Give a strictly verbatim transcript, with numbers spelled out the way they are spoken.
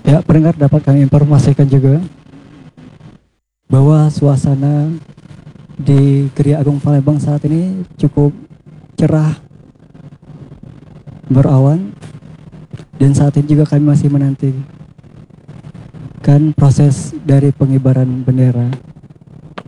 Ya, pendengar dapat kami informasikan juga bahwa suasana di Gereja Agung Palembang saat ini cukup cerah, berawan, dan saat ini juga kami masih menanti kan proses dari pengibaran bendera.